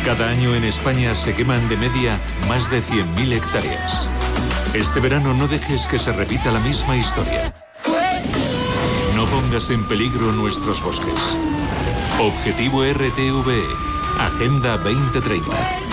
Cada año en España se queman de media más de 100.000 hectáreas. Este verano no dejes que se repita la misma historia. No pongas en peligro nuestros bosques. Objetivo RTVE, Agenda 2030.